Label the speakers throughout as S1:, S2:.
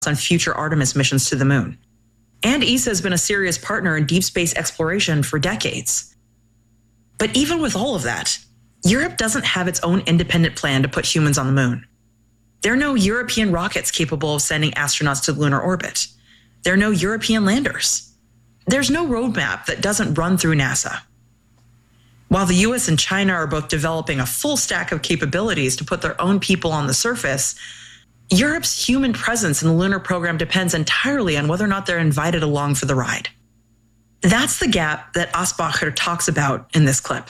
S1: on future Artemis missions to the moon. And ESA has been a serious partner in deep space exploration for decades. But even with all of that, Europe doesn't have its own independent plan to put humans on the moon. There are no European rockets capable of sending astronauts to lunar orbit. There are no European landers. There's no roadmap that doesn't run through NASA. While the US and China are both developing a full stack of capabilities to put their own people on the surface, Europe's human presence in the lunar program depends entirely on whether or not they're invited along for the ride. That's the gap that Asbacher talks about in this clip.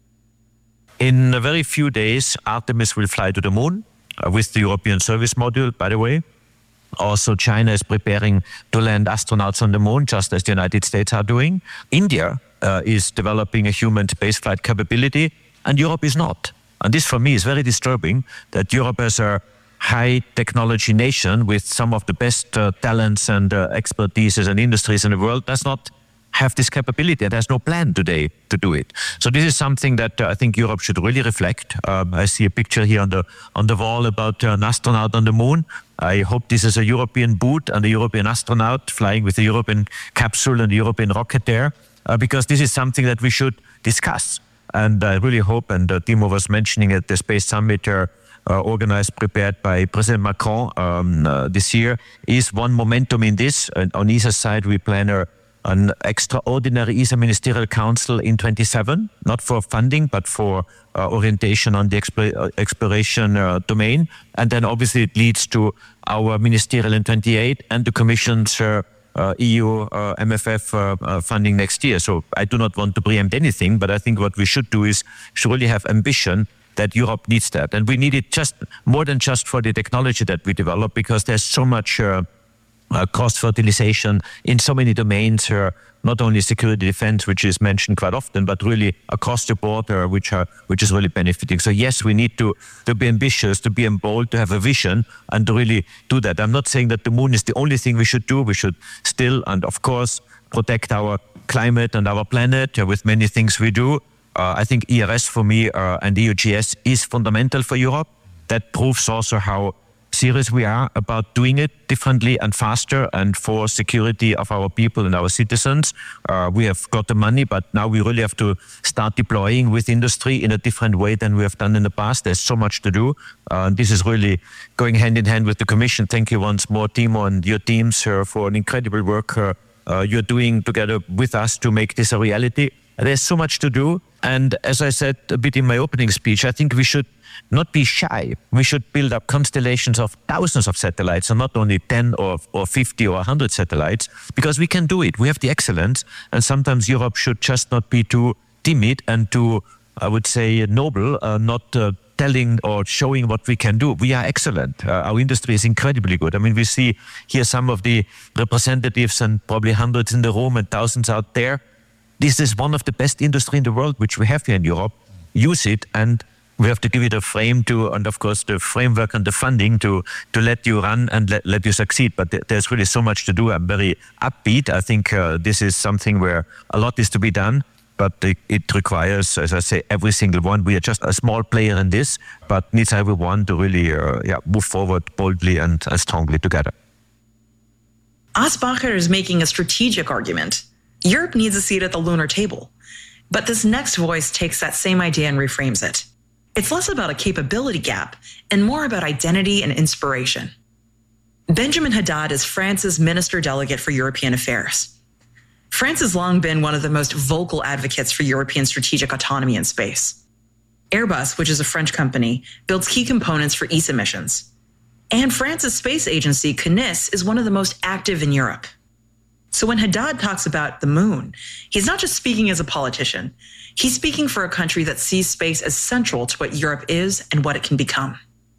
S2: In a very few days, Artemis will fly to the moon with the European Service Module, by the way. Also, China is preparing to land astronauts on the moon, just as the United States are doing. India is developing a human spaceflight capability, and Europe is not. And this, for me, is very disturbing, that Europe as a high technology nation with some of the best talents and expertises and industries in the world does not have this capability. There's no plan today to do it. So this is something that I think Europe should really reflect. I see a picture here on the wall about an astronaut on the moon. I hope this is a European boot and a European astronaut flying with a European capsule and a European rocket there, because this is something that we should discuss. And I really hope, and Timo was mentioning at the Space Summit organized, prepared by President Macron this year, is one momentum in this. And on ESA's side, we plan an extraordinary ESA Ministerial Council in 27, not for funding, but for orientation on the exploration domain. And then obviously it leads to our ministerial in 28 and the Commission's EU MFF funding next year. So I do not want to preempt anything, but I think what we should do is should really have ambition that Europe needs that. And we need it just more than just for the technology that we develop, because there's so much cross-fertilization in so many domains, not only security defense, which is mentioned quite often, but really across the board, which is really benefiting. So yes, we need to be ambitious, to be bold, to have a vision, and to really do that. I'm not saying that the moon is the only thing we should do. We should still, and of course, protect our climate and our planet with many things we do. I think ERS for me and EUGS is fundamental for Europe. That proves also how serious we are about doing it differently and faster and for security of our people and our citizens. We have got the money, but now we really have to start deploying with industry in a different way than we have done in the past. There's so much to do. This is really going hand in hand with the Commission. Thank you once more, Timo, and your teams for an incredible work you're doing together with us to make this a reality. There's so much to do. And as I said a bit in my opening speech, I think we should not be shy. We should build up constellations of thousands of satellites, and not only 10 or 50 or 100 satellites, because we can do it. We have the excellence. And sometimes Europe should just not be too timid and too, I would say, noble, not telling or showing what we can do. We are excellent. Our industry is incredibly good. I mean, we see here some of the representatives and probably hundreds in the room and thousands out there. This is one of the best industry in the world, which we have here in Europe. Use it, and we have to give it a frame to, and of course the framework and the funding to let you run and let you succeed. But there's really so much to do. I'm very upbeat. I think this is something where a lot is to be done, but it requires, as I say, every single one. We are just a small player in this, but needs everyone to really move forward boldly and strongly together.
S1: Asbacher is making a strategic argument. Europe needs a seat at the lunar table. But this next voice takes that same idea and reframes it. It's less about a capability gap and more about identity and inspiration. Benjamin Haddad is France's Minister Delegate for European Affairs. France has long been one of the most vocal advocates for European strategic autonomy in space. Airbus, which is a French company, builds key components for ESA missions. And France's space agency, CNIS, is one of the most active in Europe. So when Haddad talks about the moon, he's not just speaking as a politician. He's speaking for a country that sees space as central to what Europe is and what it can become.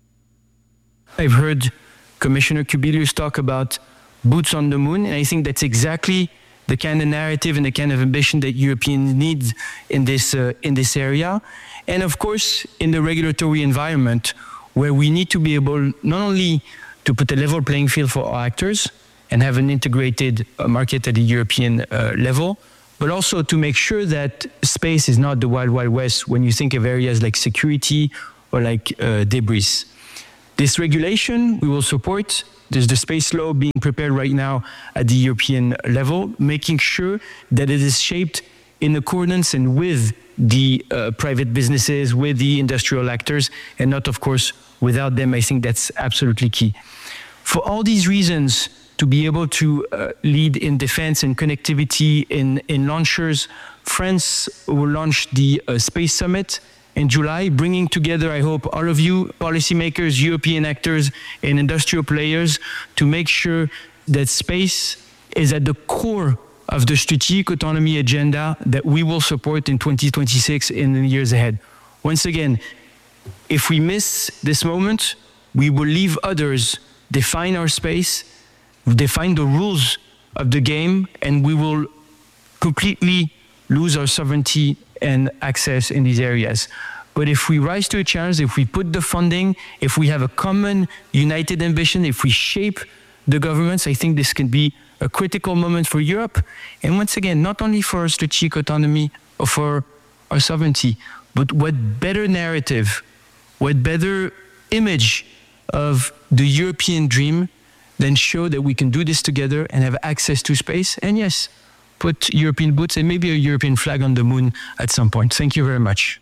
S3: I've heard Commissioner Kubilius talk about boots on the moon, and I think that's exactly the kind of narrative and the kind of ambition that Europeans need in this area. And of course, in the regulatory environment, where we need to be able not only to put a level playing field for all actors, and have an integrated market at the European level, but also to make sure that space is not the wild, wild west when you think of areas like security or like debris. This regulation we will support there's the space law being prepared right now at the European level, making sure that it is shaped in accordance and with the private businesses, with the industrial actors, and not, of course, without them. I think that's absolutely key. For all these reasons, to be able to lead in defense and connectivity in launchers, France will launch the Space Summit in July, bringing together, I hope, all of you, policymakers, European actors, and industrial players, to make sure that space is at the core of the strategic autonomy agenda that we will support in 2026 in the years ahead. Once again, if we miss this moment, we will leave others define our space, define the rules of the game, and we will completely lose our sovereignty and access in these areas. But if we rise to a challenge, if we put the funding, if we have a common united ambition, if we shape the governments, I think this can be a critical moment for Europe. And once again, not only for our strategic autonomy or for our sovereignty, but what better narrative, what better image of the European dream than show that we can do this together and have access to space. And yes, put European boots and maybe a European flag on the moon at some point. Thank you very much.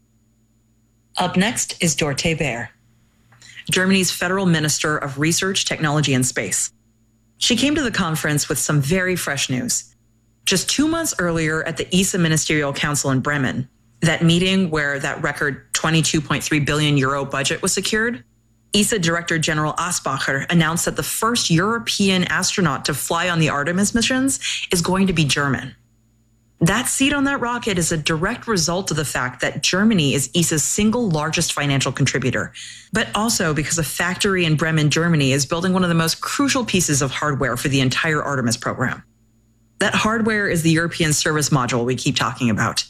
S1: Up next is Dorothee Bär, Germany's Federal Minister of Research, Technology and Space. She came to the conference with some very fresh news. Just 2 months earlier at the ESA Ministerial Council in Bremen, that meeting where that record 22.3 billion euro budget was secured, ESA Director General Asbacher announced that the first European astronaut to fly on the Artemis missions is going to be German. That seat on that rocket is a direct result of the fact that Germany is ESA's single largest financial contributor, but also because a factory in Bremen, Germany is building one of the most crucial pieces of hardware for the entire Artemis program. That hardware is the European service module we keep talking about.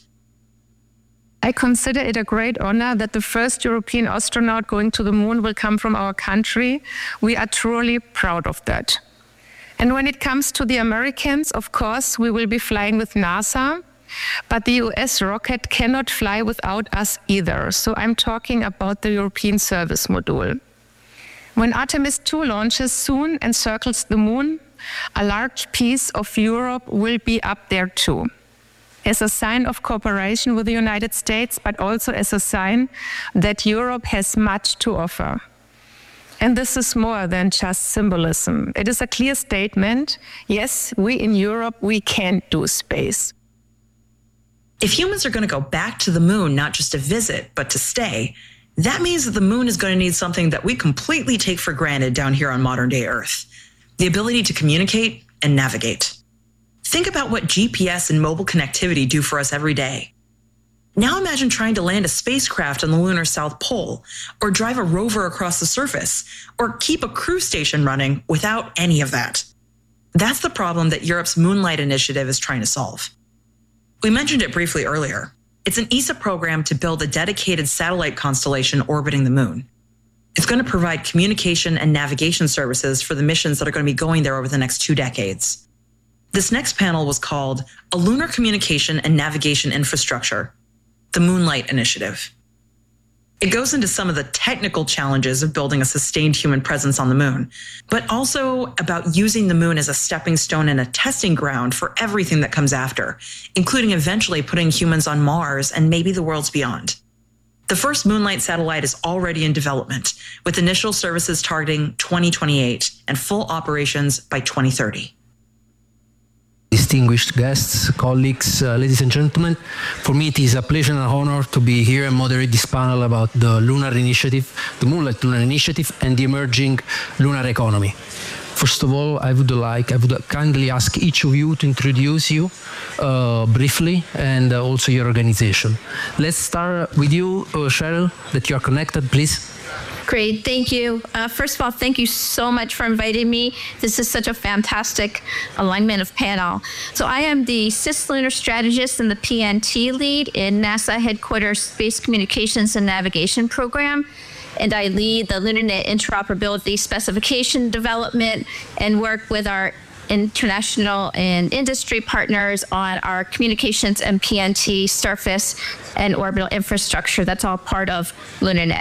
S4: I consider it a great honor that the first European astronaut going to the moon will come from our country. We are truly proud of that. And when it comes to the Americans, of course, we will be flying with NASA, but the US rocket cannot fly without us either. So I'm talking about the European Service Module. When Artemis 2 launches soon and circles the moon, a large piece of Europe will be up there too, as a sign of cooperation with the United States, but also as a sign that Europe has much to offer. And this is more than just symbolism. It is a clear statement. Yes, we in Europe, we can do space.
S1: If humans are going to go back to the moon, not just to visit, but to stay, that means that the moon is going to need something that we completely take for granted down here on modern day Earth: the ability to communicate and navigate. Think about what GPS and mobile connectivity do for us every day. Now imagine trying to land a spacecraft on the lunar South Pole, or drive a rover across the surface, or keep a cruise station running without any of that. That's the problem that Europe's Moonlight Initiative is trying to solve. We mentioned it briefly earlier. It's an ESA program to build a dedicated satellite constellation orbiting the moon. It's going to provide communication and navigation services for the missions that are going to be going there over the next 2 decades. This next panel was called A Lunar Communication and Navigation Infrastructure, the Moonlight Initiative. It goes into some of the technical challenges of building a sustained human presence on the moon, but also about using the moon as a stepping stone and a testing ground for everything that comes after, including eventually putting humans on Mars and maybe the worlds beyond. The first Moonlight satellite is already in development, with initial services targeting 2028 and full operations by 2030.
S5: Distinguished guests, colleagues, ladies and gentlemen, for me it is a pleasure and an honor to be here and moderate this panel about the Lunar Initiative, the Moonlight Lunar Initiative, and the emerging lunar economy. First of all, I would kindly ask each of you to introduce you briefly and also your organization. Let's start with you, Cheryl, that you are connected, please.
S6: Great, thank you. First of all, thank you so much for inviting me. This is such a fantastic alignment of panel. So I am the cislunar strategist and the PNT lead in NASA headquarters Space Communications and Navigation Program. And I lead the LunarNet interoperability specification development and work with our international and industry partners on our communications and PNT surface and orbital infrastructure. That's all part of LunarNet.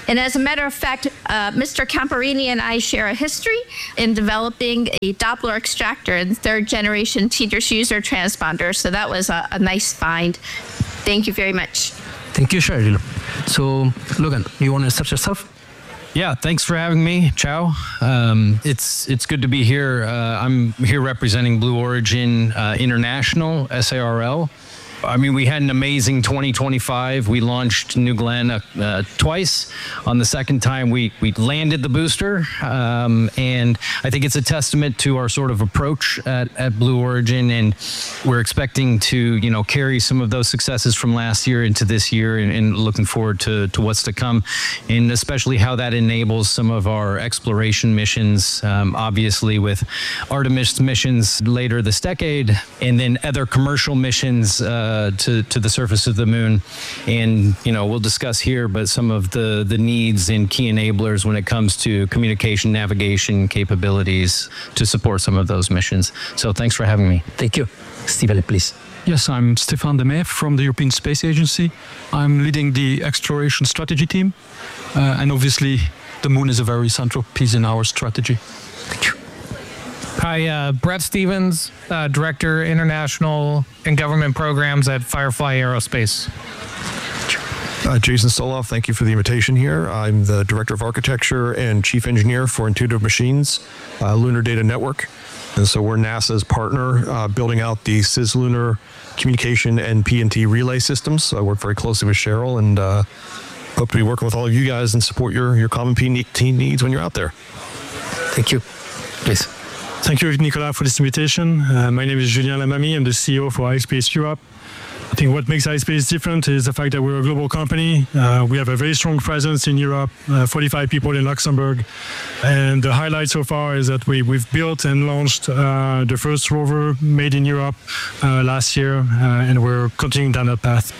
S6: And as a matter of fact, Mr. Camparini and I share a history in developing a Doppler extractor and third generation TDRS user transponder. So that was a nice find. Thank you very much.
S5: Thank you, Cheryl. So, Logan, you want to start yourself?
S3: Yeah, thanks for having me. Ciao. It's good to be here. I'm here representing Blue Origin International, SARL. I mean, we had an amazing 2025. We launched New Glenn twice. On the second time, we landed the booster. And I think it's a testament to our sort of approach at Blue Origin. And we're expecting to, carry some of those successes from last year into this year and looking forward to what's to come. And especially how that enables some of our exploration missions, obviously with Artemis missions later this decade, and then other commercial missions to the surface of the moon. And, we'll discuss here, but some of the needs and key enablers when it comes to communication, navigation capabilities to support some of those missions. So thanks for having me.
S5: Thank you. Stephen, please.
S7: Yes, I'm Stéphane Demey from the European Space Agency. I'm leading the exploration strategy team. And obviously, the moon is a very central piece in our strategy.
S5: Thank you.
S8: Hi, Brett Stevens, Director, International and Government Programs at Firefly Aerospace.
S9: Jason Stoloff, thank you for the invitation here. I'm the Director of Architecture and Chief Engineer for Intuitive Machines, Lunar Data Network. And so we're NASA's partner building out the cislunar communication and PNT relay systems. So I work very closely with Cheryl and hope to be working with all of you guys and support your common PNT needs when you're out there.
S5: Thank you. Please.
S7: Thank you, Nicolas, for this invitation. My name is Julien Lamamy. I'm the CEO for iSpace Europe. I think what makes iSpace different is the fact that we're a global company. We have a very strong presence in Europe, 45 people in Luxembourg. And the highlight so far is that we've built and launched the first rover made in Europe last year, and we're continuing down that path.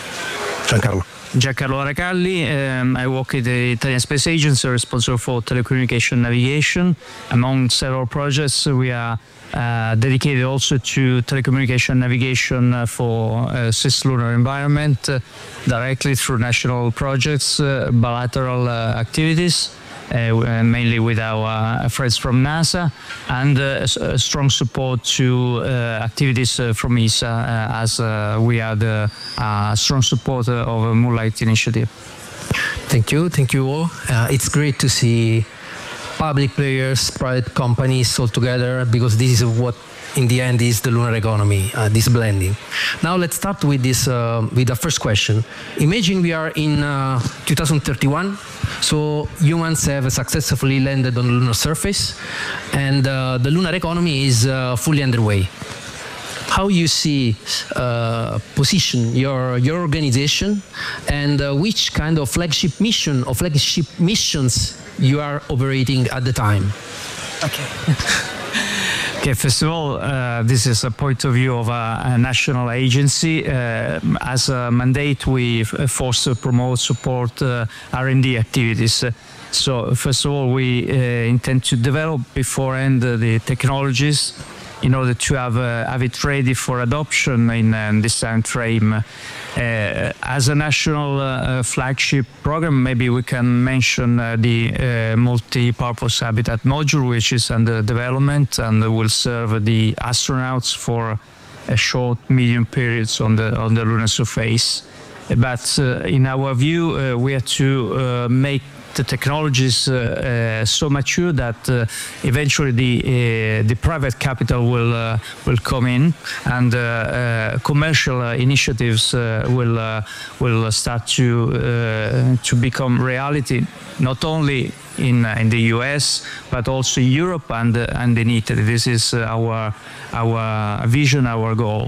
S3: Giancarlo Aracalli. I work at the Italian Space Agency, responsible for telecommunication navigation. Among several projects, we are dedicated also to telecommunication navigation for cislunar environment, directly through national projects, bilateral activities, mainly with our friends from NASA, and a strong support to activities from ESA, as we are the strong supporter of a Moonlight Initiative.
S5: Thank you all. It's great to see public players, private companies all together, because this is what in the end is the lunar economy, this blending. Now let's start with this, with the first question. Imagine we are in 2031, so humans have successfully landed on the lunar surface, and the lunar economy is fully underway. How you see position your organization, and which kind of flagship mission or flagship missions you are operating at the time?
S3: Okay, first of all, this is a point of view of a national agency. As a mandate, we foster, promote, support R&D activities. So first of all, we intend to develop beforehand the technologies in order to have it ready for adoption in this time frame. As a national flagship program, maybe we can mention the multi-purpose habitat module, which is under development and will serve the astronauts for a short, medium periods on the lunar surface. But in our view, we have to make the technologies so mature that eventually the private capital will come in, and commercial initiatives will start to become reality, not only in the US but also Europe and in Italy. This is our vision, our goal.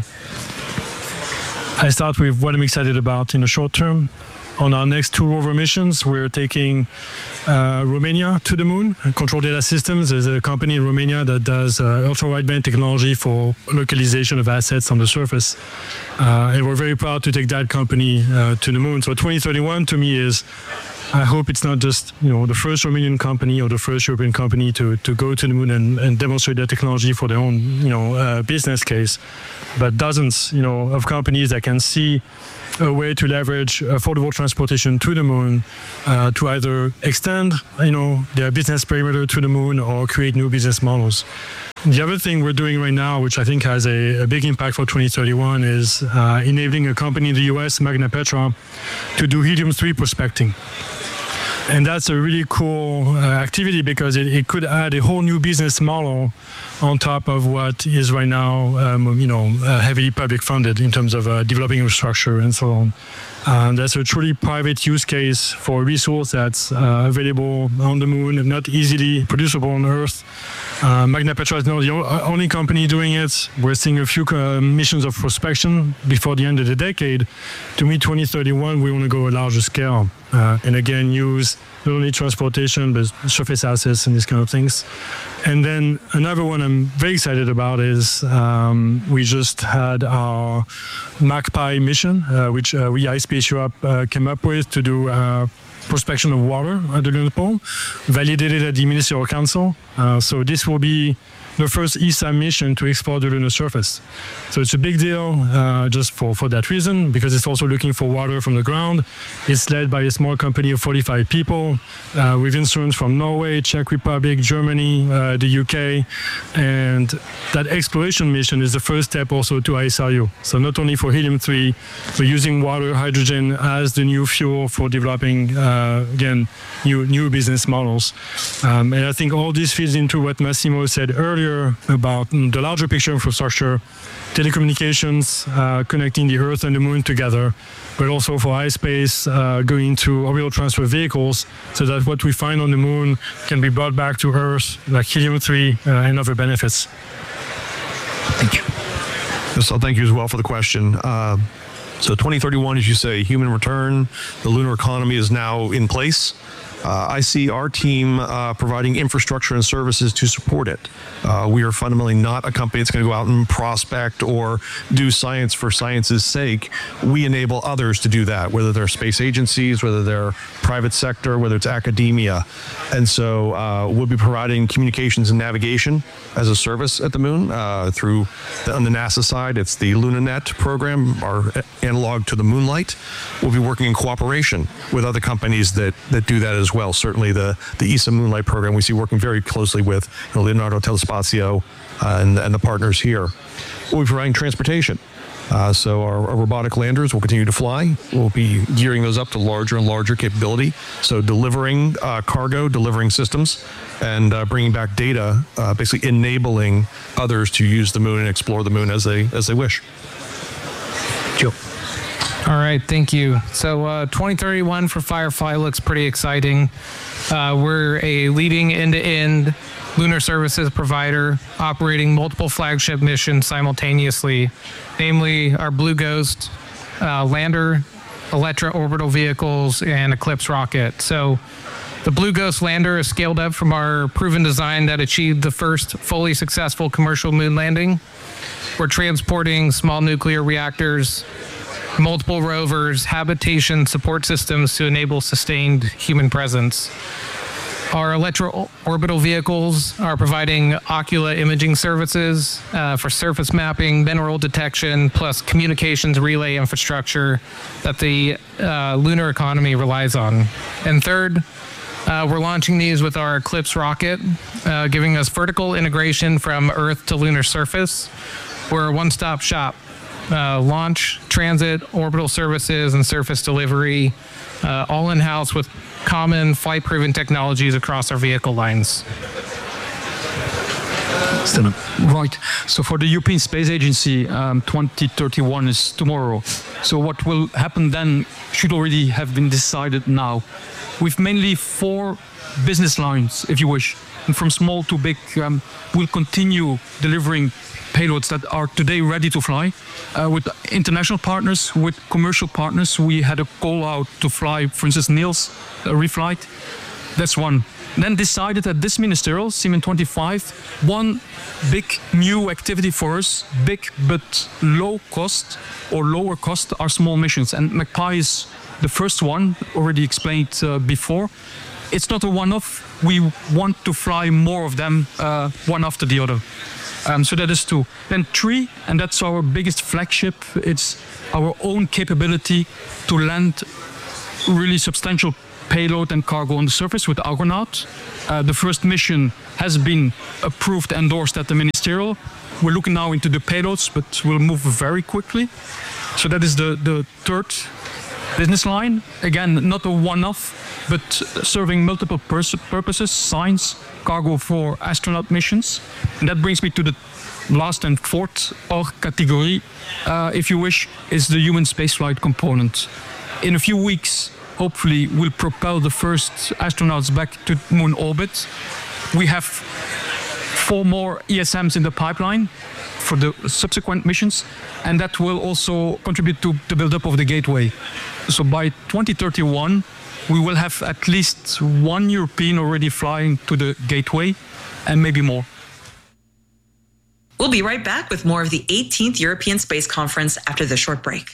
S7: I start with what I'm excited about in the short term. On our next two rover missions, we're taking Romania to the moon. Control Data Systems is a company in Romania that does ultra-wideband technology for localization of assets on the surface. And we're very proud to take that company to the moon. So 2031 to me is I hope it's not just the first Romanian company or the first European company to go to the moon and demonstrate their technology for their own business case, but dozens of companies that can see a way to leverage affordable transportation to the moon to either extend their business perimeter to the moon or create new business models. The other thing we're doing right now, which I think has a big impact for 2031, is enabling a company in the US, Magna Petra, to do helium-3 prospecting. And that's a really cool activity because it could add a whole new business model on top of what is right now, heavily public funded in terms of developing infrastructure and so on. That's a truly private use case for a resource that's available on the moon, not easily producible on Earth. Magna Petra is not the only company doing it. We're seeing a few missions of prospection before the end of the decade. To meet 2031, we want to go a larger scale. And again, use not only transportation, but surface assets and these kind of things. And then another one I'm very excited about is we just had our MACPI mission, which we, iSpace Europe, came up with to do prospection of water at the lunar pole, validated at the Ministerial Council. So this will be the first ESA mission to explore the lunar surface. So it's a big deal just for that reason, because it's also looking for water from the ground. It's led by a small company of 45 people with instruments from Norway, Czech Republic, Germany, the UK. And that exploration mission is the first step also to ISRU. So not only for helium-3, but using water, hydrogen as the new fuel for developing, again, new business models. And I think all this feeds into what Massimo said earlier about the larger picture infrastructure, telecommunications, connecting the Earth and the Moon together, but also for iSpace, going to orbital transfer vehicles so that what we find on the Moon can be brought back to Earth, like helium-3 and other benefits.
S9: Thank you. So thank you as well for the question. So 2031, as you say, human return, the lunar economy is now in place. I see our team providing infrastructure and services to support it. We are fundamentally not a company that's going to go out and prospect or do science for science's sake. We enable others to do that, whether they're space agencies, whether they're private sector, whether it's academia. And so we'll be providing communications and navigation as a service at the moon through, on the NASA side, it's the LunaNet program, our analog to the Moonlight. We'll be working in cooperation with other companies that do that as well. Certainly the ESA Moonlight program we see working very closely with Leonardo Telespazio and the partners here. We'll be providing transportation. So our robotic landers will continue to fly. We'll be gearing those up to larger and larger capability. So delivering cargo, delivering systems, and bringing back data, basically enabling others to use the moon and explore the moon as they wish. Joe.
S8: All right, thank you. So 2031 for Firefly looks pretty exciting. We're a leading end-to-end lunar services provider operating multiple flagship missions simultaneously, namely our Blue Ghost lander, Electra orbital vehicles, and Eclipse rocket. So the Blue Ghost lander is scaled up from our proven design that achieved the first fully successful commercial moon landing. We're transporting small nuclear reactors, multiple rovers, habitation support systems to enable sustained human presence. Our Electra orbital vehicles are providing Ocula imaging services for surface mapping, mineral detection, plus communications relay infrastructure that the lunar economy relies on. And third, we're launching these with our Eclipse rocket, giving us vertical integration from Earth to lunar surface. We're a one-stop shop. Launch, transit, orbital services, and surface delivery, all in-house with common flight-proven technologies across our vehicle lines.
S10: Right. So for the European Space Agency, 2031 is tomorrow. So what will happen then should already have been decided now. We've mainly 4 business lines, if you wish. And from small to big, we'll continue delivering payloads that are today ready to fly. With international partners, with commercial partners, we had a call out to fly, for instance, Niels reflight. That's one. Then decided at this ministerial, Siemens 25, one big new activity for us, big but low cost or lower cost are small missions. And MACPI is the first one, already explained before. It's not a one-off. We want to fly more of them, one after the other. So that is 2. Then 3, and that's our biggest flagship. It's our own capability to land really substantial payload and cargo on the surface with Argonaut. The first mission has been approved, endorsed at the ministerial. We're looking now into the payloads, but we'll move very quickly. So that is the third business line. Again, not a one-off, but serving multiple purposes, science, cargo for astronaut missions. And that brings me to the last and fourth category, if you wish, is the human spaceflight component. In a few weeks, hopefully, we'll propel the first astronauts back to moon orbit. We have 4 more ESMs in the pipeline for the subsequent missions, and that will also contribute to the build-up of the Gateway. So by 2031, we will have at least 1 European already flying to the Gateway, and maybe more.
S1: We'll be right back with more of the 18th European Space Conference after this short break.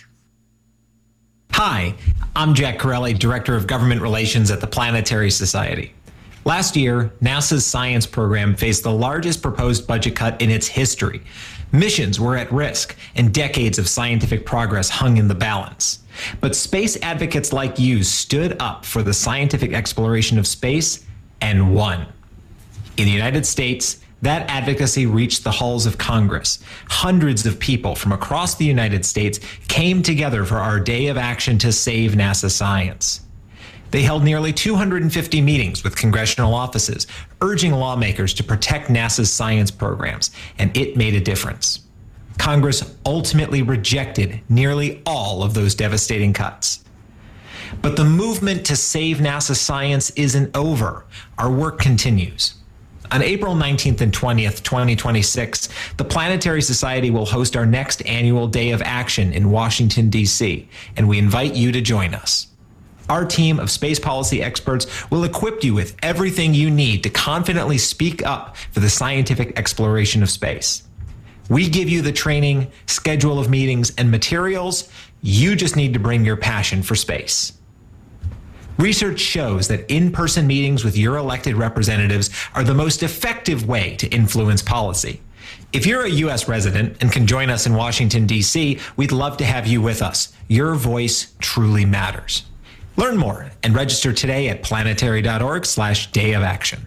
S11: Hi, I'm Jack Corelli, Director of Government Relations at the Planetary Society. Last year, NASA's science program faced the largest proposed budget cut in its history. Missions were at risk, and decades of scientific progress hung in the balance. But space advocates like you stood up for the scientific exploration of space and won. In the United States, that advocacy reached the halls of Congress. Hundreds of people from across the United States came together for our day of action to save NASA science. They held nearly 250 meetings with congressional offices, urging lawmakers to protect NASA's science programs, and it made a difference. Congress ultimately rejected nearly all of those devastating cuts. But the movement to save NASA science isn't over. Our work continues. On April 19th and 20th, 2026, the Planetary Society will host our next annual Day of Action in Washington, D.C., and we invite you to join us. Our team of space policy experts will equip you with everything you need to confidently speak up for the scientific exploration of space. We give you the training, schedule of meetings, and materials. You just need to bring your passion for space. Research shows that in-person meetings with your elected representatives are the most effective way to influence policy. If you're a U.S. resident and can join us in Washington, D.C., we'd love to have you with us. Your voice truly matters. Learn more and register today at planetary.org/Day of Action.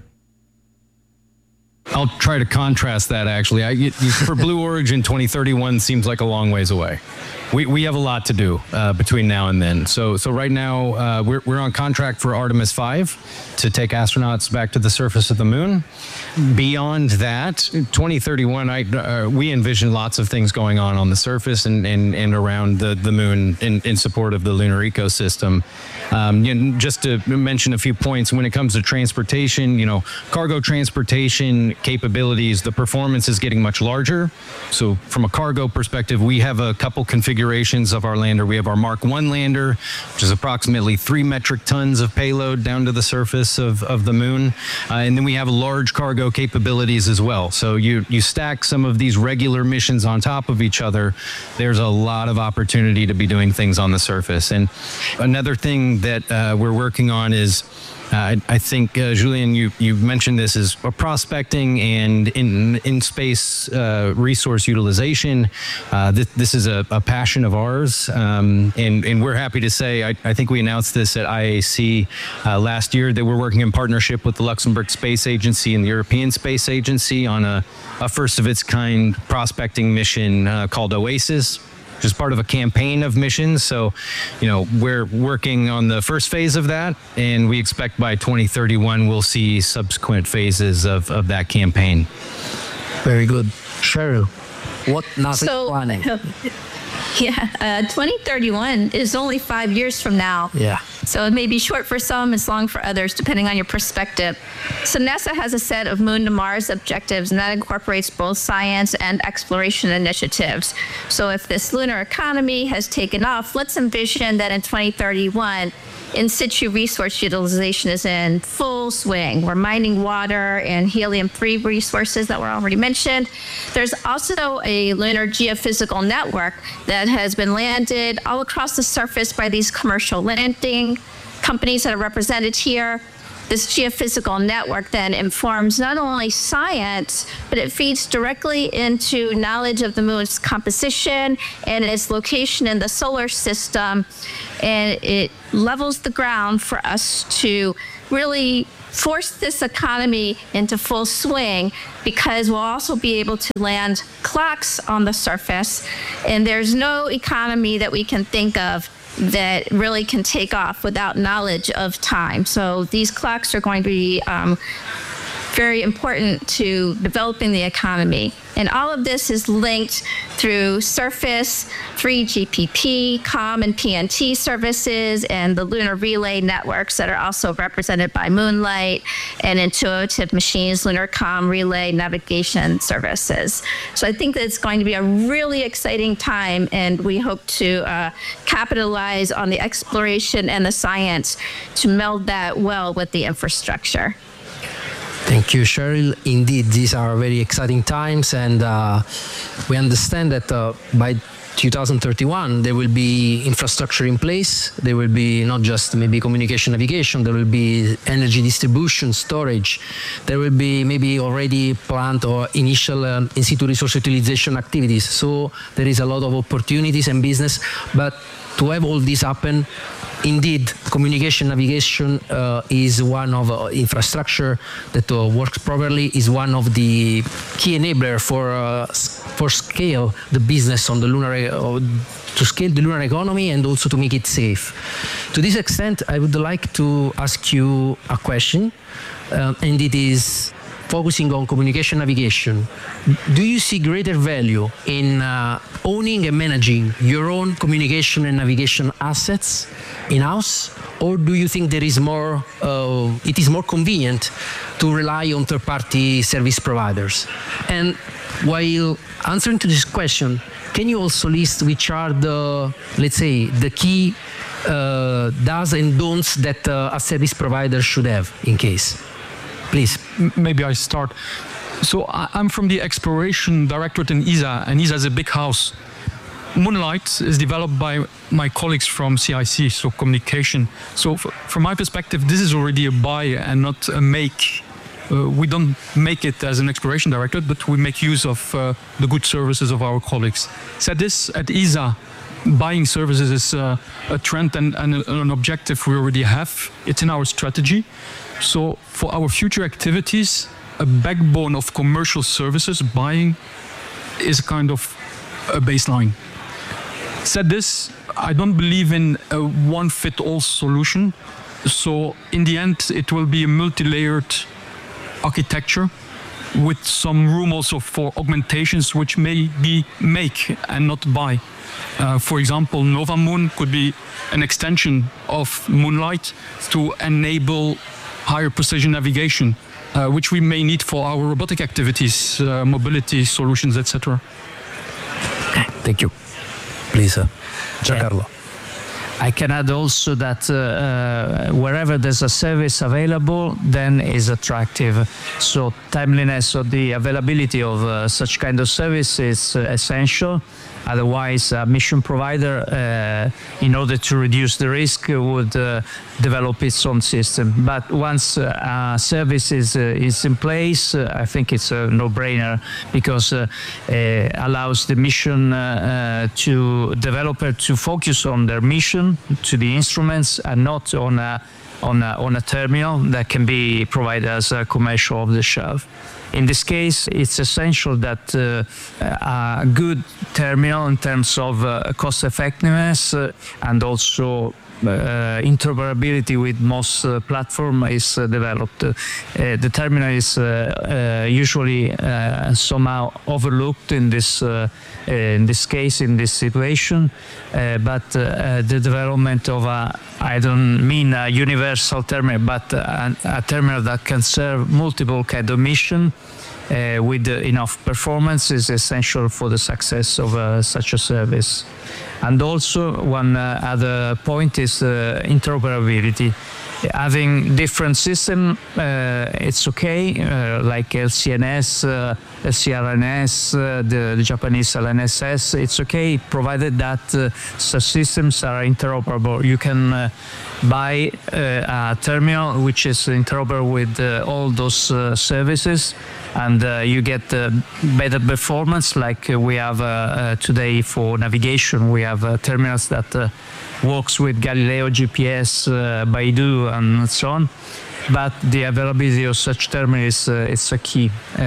S12: I'll try to contrast that, actually. For Blue Origin, 2031 seems like a long ways away. We have a lot to do between now and then. So right now, we're on contract for Artemis 5 to take astronauts back to the surface of the moon. Beyond that, 2031, we envision lots of things going on the surface and around the moon in support of the lunar ecosystem. Just to mention a few points, when it comes to transportation, cargo transportation capabilities, the performance is getting much larger. So from a cargo perspective, we have a couple configurations of our lander. We have our Mark 1 lander, which is approximately 3 metric tons of payload down to the surface of the moon. And then we have large cargo capabilities as well. So you stack some of these regular missions on top of each other, there's a lot of opportunity to be doing things on the surface. And another thing that we're working on is, I think, Julien, you mentioned this, is prospecting and in space resource utilization. This is a passion of ours, and we're happy to say, I think we announced this at IAC last year, that we're working in partnership with the Luxembourg Space Agency and the European Space Agency on a first of its kind prospecting mission called OASIS, which is part of a campaign of missions. So, we're working on the first phase of that, and we expect by 2031 we'll see subsequent phases of that campaign.
S5: Very good. Cheryl, what NASA is planning?
S6: 2031 is only 5 years from now.
S5: Yeah.
S6: So it may be short for some, it's long for others, depending on your perspective. So NASA has a set of Moon to Mars objectives, and that incorporates both science and exploration initiatives. So if this lunar economy has taken off, let's envision that in 2031, in situ resource utilization is in full swing. We're mining water and helium-3 resources that were already mentioned. There's also a lunar geophysical network that has been landed all across the surface by these commercial landing companies that are represented here. This geophysical network then informs not only science, but it feeds directly into knowledge of the moon's composition and its location in the solar system. And it levels the ground for us to really force this economy into full swing, because we'll also be able to land clocks on the surface. And there's no economy that we can think of that really can take off without knowledge of time. So these clocks are going to be very important to developing the economy. And all of this is linked through surface, 3GPP, COM and PNT services, and the lunar relay networks that are also represented by Moonlight and Intuitive Machines, lunar COM relay navigation services. So I think that it's going to be a really exciting time, and we hope to capitalize on the exploration and the science to meld that well with the infrastructure.
S5: Thank you, Cheryl. Indeed, these are very exciting times, and we understand that by 2031 there will be infrastructure in place. There will be not just maybe communication navigation, there will be energy distribution, storage. There will be maybe already planned or initial in situ resource utilization activities. So there is a lot of opportunities and business, but to have all this happen, indeed, communication navigation is one of infrastructure that works properly, is one of the key enabler for scale the business on the lunar, to scale the lunar economy and also to make it safe. To this extent, I would like to ask you a question, and it is focusing on communication navigation. Do you see greater value in owning and managing your own communication and navigation assets in-house, or do you think there is more? It is more convenient to rely on third-party service providers? And while answering to this question, can you also list which are the, let's say, the key do's and don'ts that a service provider should have in case? Please.
S10: Maybe I start. So I'm from the exploration directorate in ESA, and ESA is a big house. Moonlight is developed by my colleagues from CIC, so communication. So from my perspective, this is already a buy and not a make. We don't make it as an exploration directorate, but we make use of the good services of our colleagues. Said this, at ESA, buying services is a trend and an objective we already have. It's in our strategy. So for our future activities, a backbone of commercial services buying is kind of a baseline. Said this, I don't believe in a one-fit-all solution. So in the end, it will be a multi-layered architecture with some room also for augmentations, which may be make and not buy. For example, Nova Moon could be an extension of Moonlight to enable higher precision navigation, which we may need for our robotic activities, mobility solutions, etc.
S5: Thank you. Please, Giancarlo.
S13: I can add also that wherever there's a service available, then is attractive. So timeliness or the availability of such kind of service is essential. Otherwise, a mission provider, in order to reduce the risk, would develop its own system. But once a service is in place, I think it's a no-brainer, because it allows the mission to developer to focus on their mission, to the instruments, and not on a terminal that can be provided as a commercial off the shelf. In this case, it's essential that a good terminal in terms of cost effectiveness and also interoperability with most platform is developed. The terminal is usually somehow overlooked in this case, in this situation, but the development of I don't mean a universal terminal, but a terminal that can serve multiple kind of mission with enough performance is essential for the success of such a service. And also one other point is interoperability. having different system, it's okay, like LCNS, LCRNS, the Japanese LNSS, it's okay, provided that such systems are interoperable. You can buy a terminal which is interoperable with all those services, and you get better performance. Like we have today for navigation, we have terminals that works with Galileo, GPS, Baidu, and so on. But the availability of such terminals is a key.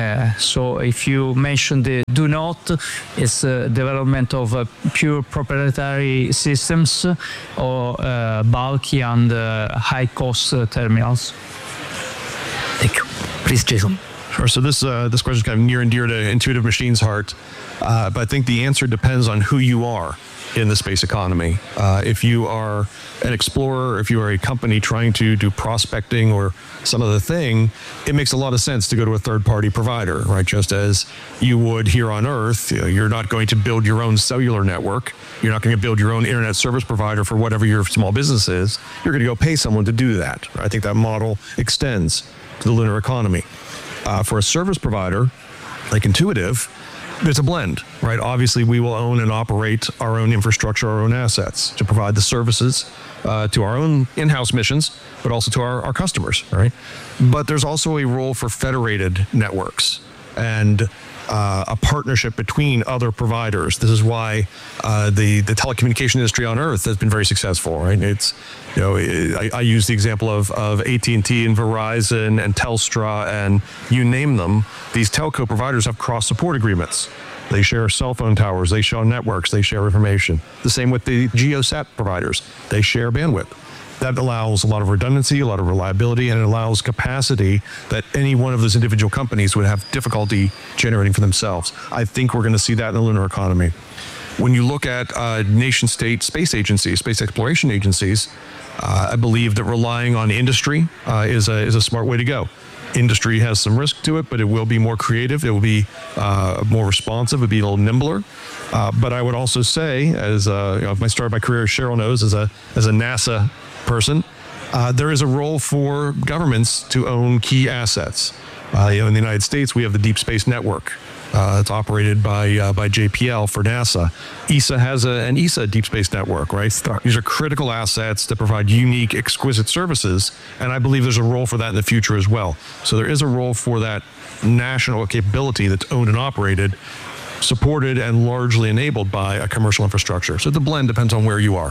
S13: So if you mention the do not, it's development of pure proprietary systems or bulky and high-cost terminals.
S5: Thank you. Please, Jason.
S9: Sure. So this question is kind of near and dear to Intuitive Machines' heart, but I think the answer depends on who you are in the space economy. If you are an explorer, if you are a company trying to do prospecting or some other thing, it makes a lot of sense to go to a third-party provider, right? Just as you would here on Earth, you're not going to build your own cellular network. You're not going to build your own internet service provider for whatever your small business is. You're going to go pay someone to do that. I think that model extends to the lunar economy. For a service provider like Intuitive, it's a blend, right? Obviously, we will own and operate our own infrastructure, our own assets to provide the services to our own in-house missions, but also to our customers, right? But there's also a role for federated networks and a partnership between other providers. This is why the telecommunication industry on Earth has been very successful, right? It's, I use the example of AT&T and Verizon and Telstra and you name them. These telco providers have cross-support agreements. They share cell phone towers, they share networks, they share information. The same with the GeoSat providers. They share bandwidth. That allows a lot of redundancy, a lot of reliability, and it allows capacity that any one of those individual companies would have difficulty generating for themselves. I think we're going to see that in the lunar economy. When you look at nation-state space agencies, space exploration agencies, I believe that relying on industry is a smart way to go. Industry has some risk to it, but it will be more creative. It will be more responsive. It'll be a little nimbler. But I would also say, as I started my career, as Cheryl knows, as a NASA person, there is a role for governments to own key assets. In the United States, we have the Deep Space Network. It's operated by JPL for NASA. ESA has an ESA Deep Space Network, right? These are critical assets that provide unique, exquisite services, and I believe there's a role for that in the future as well. So there is a role for that national capability that's owned and operated, supported and largely enabled by a commercial infrastructure. So the blend depends on where you are.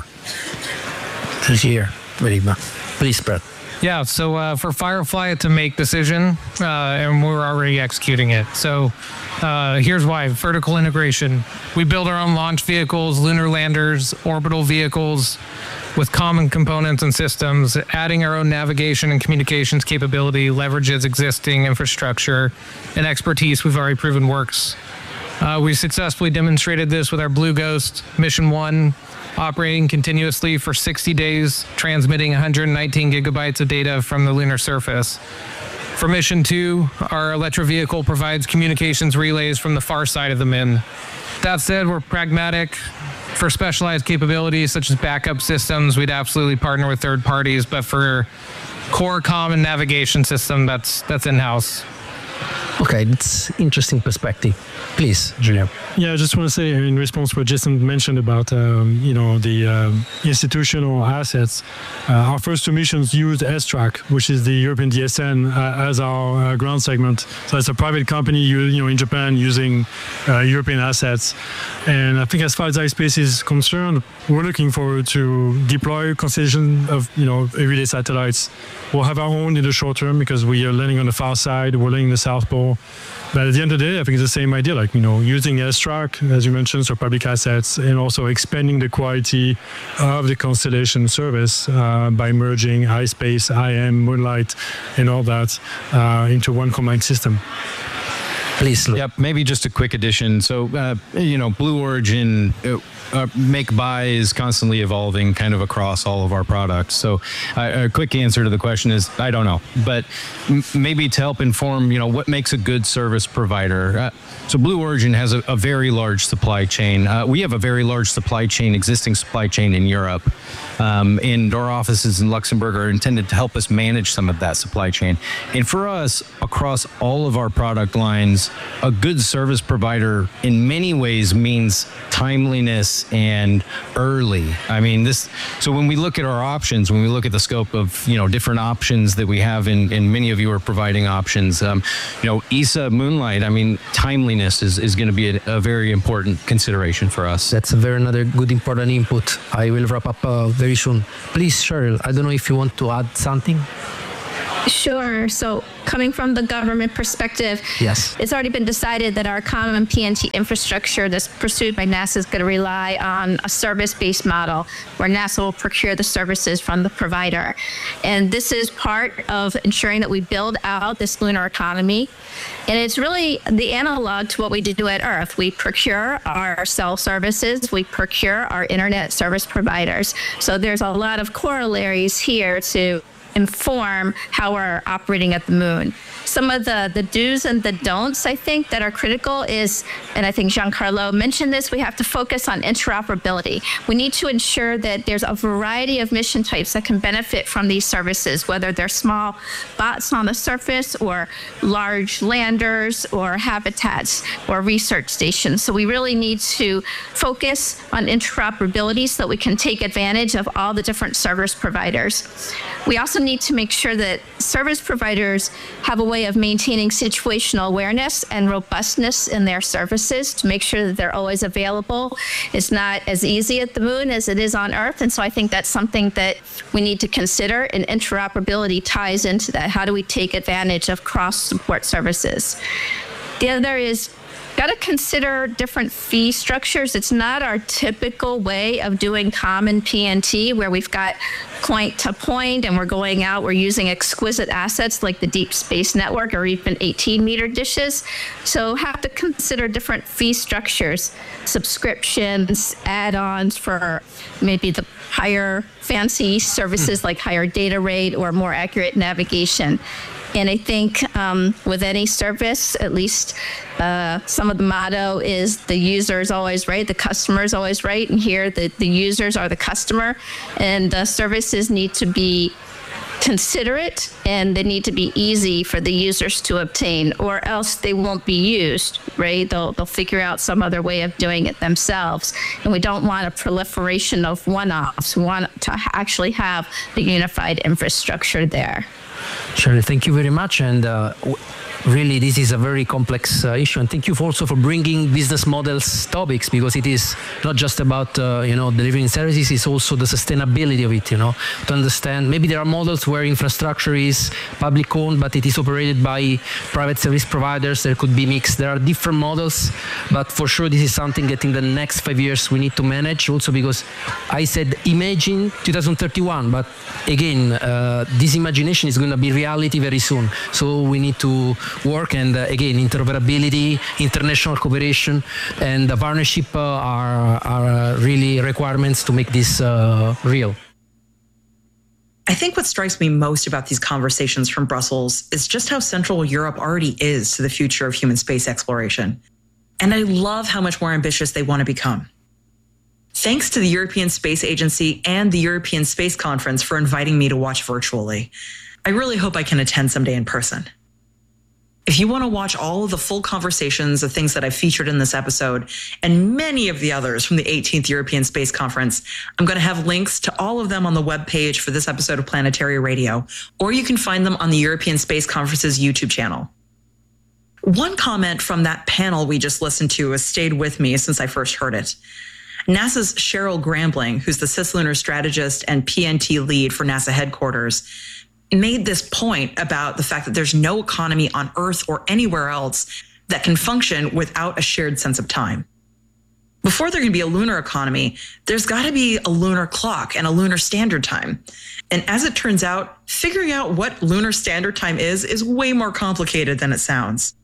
S5: Here, please, Brett.
S8: Yeah, so for Firefly, it's a make decision, and we're already executing it. So here's why. Vertical integration. We build our own launch vehicles, lunar landers, orbital vehicles with common components and systems. Adding our own navigation and communications capability leverages existing infrastructure and expertise we've already proven works. We successfully demonstrated this with our Blue Ghost Mission 1, operating continuously for 60 days, transmitting 119 gigabytes of data from the lunar surface. For Mission 2, our Electra vehicle provides communications relays from the far side of the Min. That said, we're pragmatic. For specialized capabilities such as backup systems, we'd absolutely partner with third parties, but for core common navigation system, that's in-house.
S5: Okay, that's interesting perspective. Please, Julien.
S7: Yeah, I just want to say in response to what Jason mentioned about the institutional assets. Our first two missions used S-Track, which is the European DSN, as our ground segment. So it's a private company, in Japan using European assets. And I think as far as iSpace is concerned, we're looking forward to deploy a constellation of everyday satellites. We'll have our own in the short term because we are landing on the far side, we're landing in the South Pole. But at the end of the day, I think it's the same idea, using S-Track, as you mentioned, so public assets, and also expanding the quality of the constellation service by merging iSpace, IM, Moonlight, and all that into one combined system.
S5: Please, Lou.
S12: Yep, maybe just a quick addition. So, Blue Origin make buy is constantly evolving kind of across all of our products. So a quick answer to the question is, I don't know, but maybe to help inform, what makes a good service provider. So Blue Origin has a very large supply chain. We have a very large existing supply chain in Europe. And our offices in Luxembourg are intended to help us manage some of that supply chain. And for us, across all of our product lines, a good service provider in many ways means timeliness and early. I mean, so when we look at our options, when we look at the scope of, different options that we have, and many of you are providing options, ESA, Moonlight, timeliness is going to be a very important consideration for us.
S5: That's another good important input. I will wrap up very soon. Please, Cheryl, I don't know if you want to add something.
S6: Sure. So coming from the government perspective,
S5: yes,
S6: it's already been decided that our common PNT infrastructure that's pursued by NASA is going to rely on a service-based model where NASA will procure the services from the provider. And this is part of ensuring that we build out this lunar economy. And it's really the analog to what we do at Earth. We procure our cell services, we procure our internet service providers. So there's a lot of corollaries here to inform how we're operating at the moon. Some of the do's and the don'ts, I think, that are critical is, and I think Giancarlo mentioned this, we have to focus on interoperability. We need to ensure that there's a variety of mission types that can benefit from these services, whether they're small bots on the surface or large landers or habitats or research stations. So we really need to focus on interoperability so that we can take advantage of all the different service providers. We also need to make sure that service providers have a way of maintaining situational awareness and robustness in their services to make sure that they're always available. It's not as easy at the moon as it is on Earth, and so I think that's something that we need to consider, and interoperability ties into that. How do we take advantage of cross-support services? The other is got to consider different fee structures. It's not our typical way of doing common PNT where we've got point to point and we're going out, we're using exquisite assets like the Deep Space Network or even 18-meter dishes. So have to consider different fee structures, subscriptions, add-ons for maybe the higher fancy services like higher data rate or more accurate navigation. And I think with any service, at least some of the motto is the user is always right, the customer is always right. And here the users are the customer, and the services need to be considerate and they need to be easy for the users to obtain, or else they won't be used, right? They'll figure out some other way of doing it themselves. And we don't want a proliferation of one-offs. We want to actually have the unified infrastructure there.
S5: Shirley, thank you very much. And really, this is a very complex issue. And thank you also for bringing business models topics, because it is not just about, delivering services, it's also the sustainability of it, to understand. Maybe there are models where infrastructure is public owned, but it is operated by private service providers. There could be mixed. There are different models, but for sure, this is something that in the next 5 years we need to manage also, because I said imagine 2031, but again, this imagination is going to be reality very soon. So we need to work, and again, interoperability, international cooperation, and the partnership are really requirements to make this real.
S1: I think what strikes me most about these conversations from Brussels is just how central Europe already is to the future of human space exploration. And I love how much more ambitious they want to become. Thanks to the European Space Agency and the European Space Conference for inviting me to watch virtually. I really hope I can attend someday in person. If you want to watch all of the full conversations of things that I've featured in this episode and many of the others from the 18th European Space Conference, I'm going to have links to all of them on the webpage for this episode of Planetary Radio, or you can find them on the European Space Conference's YouTube channel. One comment from that panel we just listened to has stayed with me since I first heard it. NASA's Cheryl Grambling, who's the cislunar strategist and PNT lead for NASA headquarters, made this point about the fact that there's no economy on Earth or anywhere else that can function without a shared sense of time. Before there can be a lunar economy, there's got to be a lunar clock and a lunar standard time. And as it turns out, figuring out what lunar standard time is way more complicated than it sounds.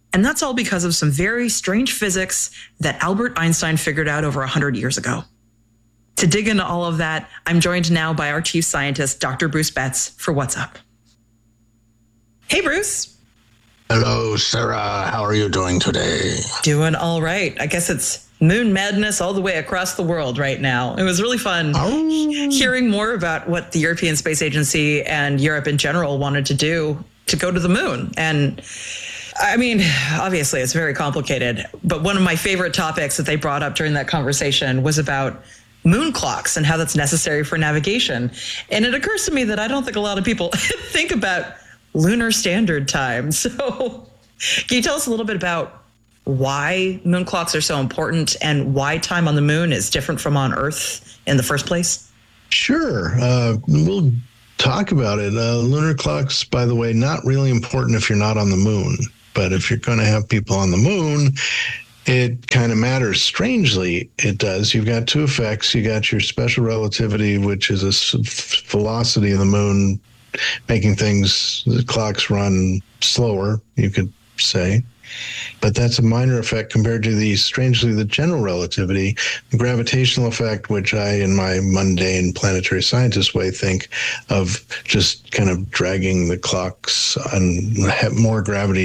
S1: And that's all because of some very strange physics that Albert Einstein figured out over 100 years ago. To dig into all of that, I'm joined now by our chief scientist, Dr. Bruce Betts, for What's Up. Hey, Bruce.
S14: Hello, Sarah. How are you doing today?
S1: Doing all right. I guess it's moon madness all the way across the world right now. It was really fun hearing more about what the European Space Agency and Europe in general wanted to do to go to the moon. And I mean, obviously it's very complicated, but one of my favorite topics that they brought up during that conversation was about moon clocks and how that's necessary for navigation. And it occurs to me that I don't think a lot of people think about lunar standard time. So can you tell us a little bit about why moon clocks are so important and why time on the moon is different from on Earth in the first place?
S14: Sure. We'll talk about it. Lunar clocks, by the way, not really important if you're not on the moon. But if you're going to have people on the moon, it kind of matters. Strangely, it does. You've got two effects. You got your special relativity, which is a velocity of the moon, making the clocks run slower, you could say. But that's a minor effect compared to the general relativity, the gravitational effect, which I, in my mundane planetary scientist way, think of just kind of dragging the clocks and more gravity